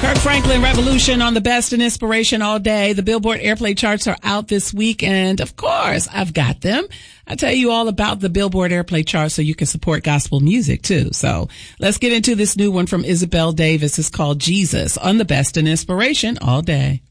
Kirk Franklin, Revolution on the Best in Inspiration all day. The Billboard Airplay charts are out this week, and of course, I've got them. I tell you all about the Billboard Airplay chart so you can support gospel music too. So let's get into this new one from Isabel Davis. It's called Jesus on the Best in Inspiration all day.